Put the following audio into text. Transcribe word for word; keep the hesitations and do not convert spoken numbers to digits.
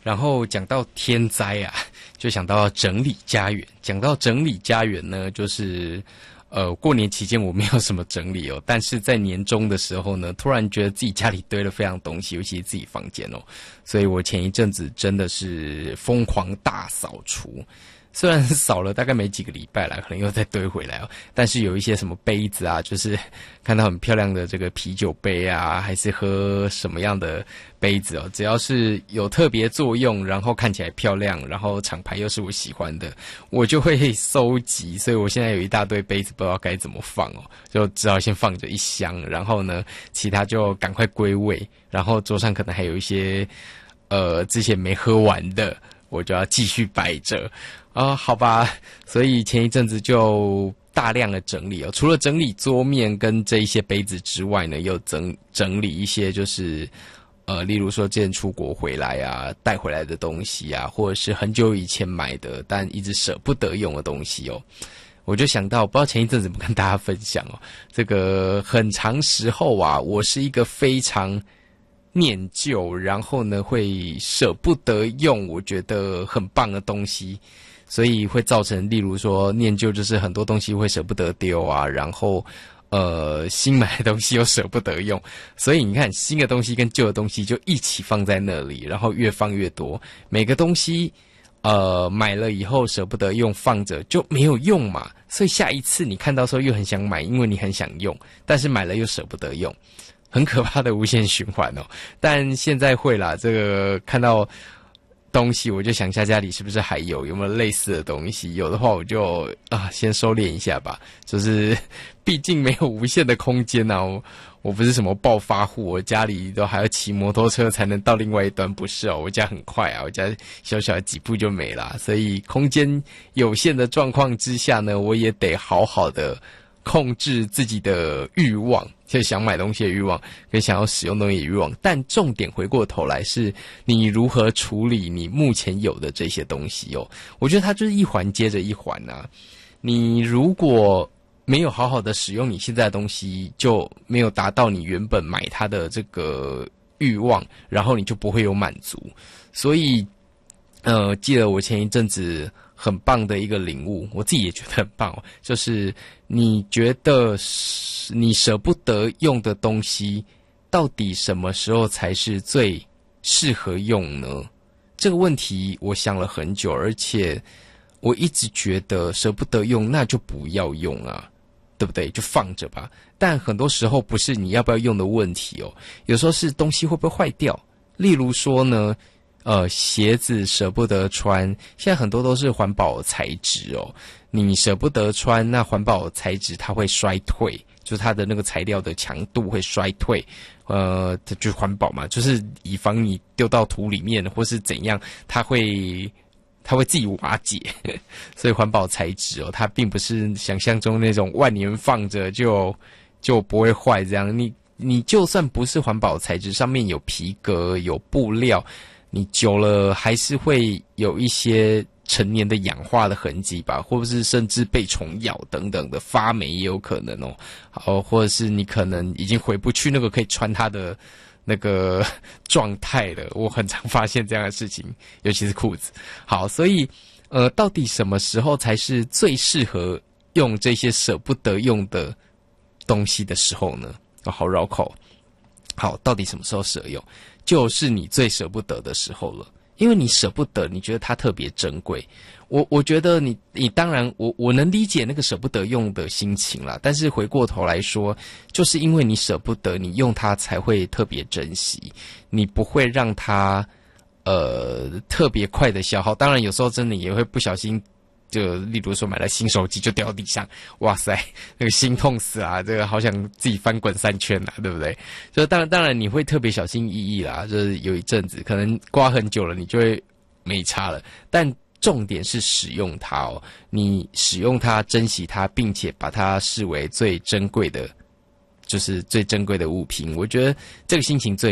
然后讲到天灾啊，就想到整理家园。讲到整理家园呢，就是呃过年期间我没有什么整理哦，但是在年终的时候呢，突然觉得自己家里堆了非常东西，尤其是自己房间哦，所以我前一阵子真的是疯狂大扫除。虽然扫了大概没几个礼拜啦，可能又再堆回来哦。但是有一些什么杯子啊，就是看到很漂亮的这个啤酒杯啊，还是喝什么样的杯子哦，只要是有特别作用，然后看起来漂亮，然后厂牌又是我喜欢的，我就会收集。所以我现在有一大堆杯子，不知道该怎么放哦，就只好先放着一箱，然后呢，其他就赶快归位。然后桌上可能还有一些呃之前没喝完的，我就要继续摆着。啊、呃，好吧，所以前一阵子就大量的整理哦，除了整理桌面跟这一些杯子之外呢，又整整理一些就是呃，例如说之前出国回来啊，带回来的东西啊，或者是很久以前买的但一直舍不得用的东西哦。我就想到，不知道前一阵子怎么跟大家分享哦，这个很长时候啊，我是一个非常念旧，然后呢会舍不得用我觉得很棒的东西。所以会造成，例如说念旧，就是很多东西会舍不得丢啊，然后呃新买的东西又舍不得用，所以你看新的东西跟旧的东西就一起放在那里，然后越放越多。每个东西呃买了以后舍不得用，放着就没有用嘛，所以下一次你看到时候又很想买，因为你很想用，但是买了又舍不得用，很可怕的无限循环哦。但现在会啦，这个看到东西我就想一下家里是不是还有有没有类似的东西，有的话我就啊先收敛一下吧，就是毕竟没有无限的空间啊，我我不是什么暴发户，我家里都还要骑摩托车才能到另外一端，不是哦，我家很快啊，我家小小的几步就没了，所以空间有限的状况之下呢，我也得好好的控制自己的欲望，就想买东西的欲望跟想要使用东西的欲望，但重点回过头来是你如何处理你目前有的这些东西哦。我觉得它就是一环接着一环啊，你如果没有好好的使用你现在的东西，就没有达到你原本买它的这个欲望，然后你就不会有满足。所以呃，记得我前一阵子很棒的一个领悟，我自己也觉得很棒哦，就是你觉得你舍不得用的东西，到底什么时候才是最适合用呢？这个问题我想了很久，而且我一直觉得舍不得用，那就不要用啊，对不对？就放着吧。但很多时候不是你要不要用的问题哦，有时候是东西会不会坏掉。例如说呢，呃，鞋子舍不得穿，现在很多都是环保材质哦。你舍不得穿，那环保材质它会衰退，就是它的那个材料的强度会衰退。呃，它就是环保嘛，就是以防你丢到土里面或是怎样，它会它会自己瓦解。所以环保材质哦，它并不是想象中那种万年放着就就不会坏这样。你你就算不是环保材质，上面有皮革有布料，你久了还是会有一些成年的氧化的痕迹吧，或者是甚至被虫咬等等的发霉也有可能哦。好，或者是你可能已经回不去那个可以穿它的那个状态了。我很常发现这样的事情，尤其是裤子。好，所以呃，到底什么时候才是最适合用这些舍不得用的东西的时候呢？哦，好绕口。好，到底什么时候适合用？就是你最舍不得的时候了，因为你舍不得，你觉得它特别珍贵。我我觉得你你当然我我能理解那个舍不得用的心情啦，但是回过头来说，就是因为你舍不得，你用它才会特别珍惜，你不会让它呃特别快的消耗。当然有时候真的也会不小心。就例如说买了新手机就掉地上，哇塞，那个心痛死啊！这个好想自己翻滚三圈啊，对不对？就当然当然你会特别小心翼翼啦，就是有一阵子可能刮很久了，你就会没差了。但重点是使用它哦，你使用它、珍惜它，并且把它视为最珍贵的，就是最珍贵的物品。我觉得这个心情最